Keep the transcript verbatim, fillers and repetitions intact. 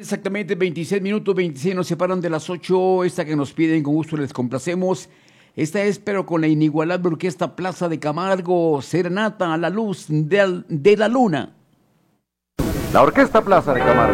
Exactamente veintiséis minutos, veintiséis nos separan de las ocho. Esta que nos piden, con gusto les complacemos. Esta es, pero con la inigualable orquesta Plaza de Camargo, Serenata a la luz de, de la luna. La Orquesta Plaza de Camargo.